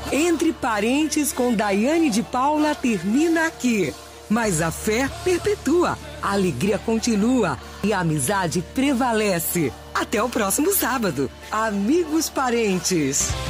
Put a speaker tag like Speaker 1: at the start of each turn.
Speaker 1: Entre Parentes com Daiane de Paula termina aqui. Mas a fé perpetua, a alegria continua e a amizade prevalece. Até o próximo sábado. Amigos Parentes.